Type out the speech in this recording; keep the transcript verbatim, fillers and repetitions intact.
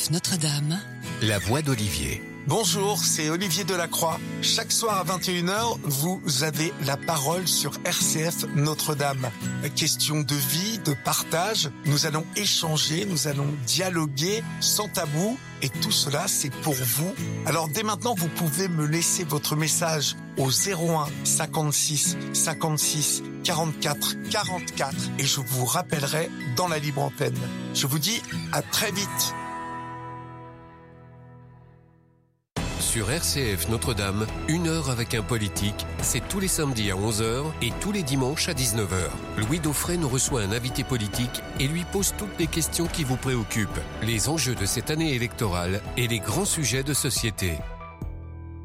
F Notre-Dame, la voix d'Olivier. Bonjour, c'est Olivier Delacroix. Chaque soir à vingt et une heures, vous avez la parole sur R C F Notre-Dame. Question de vie, de partage, nous allons échanger, nous allons dialoguer sans tabou. Et tout cela, c'est pour vous. Alors dès maintenant, vous pouvez me laisser votre message au zéro un cinquante-six cinquante-six quarante-quatre quarante-quatre et je vous rappellerai dans la libre antenne. Je vous dis à très vite. Sur R C F Notre-Dame, une heure avec un politique, c'est tous les samedis à onze heures et tous les dimanches à dix-neuf heures. Louis Dauphren nous reçoit un invité politique et lui pose toutes les questions qui vous préoccupent, les enjeux de cette année électorale et les grands sujets de société.